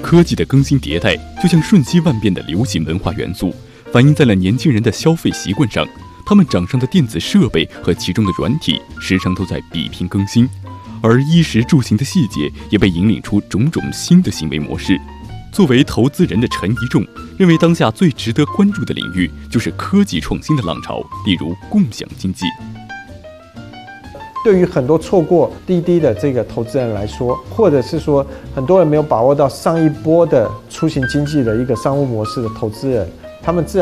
科技的更新迭代就像瞬息万变的流行文化元素，反映在了年轻人的消费习惯上。他们掌上的电子设备和其中的软体时常都在比拼更新，而衣食住行的细节也被引领出种种新的行为模式。作为投资人的陈一仲认为，当下最值得关注的领域就是科技创新的浪潮，例如共享经济。 对于很多错过滴滴的这个投资人来说，或者是说很多人没有把握到上一波的出行经济的一个商务模式的投资人，他们自然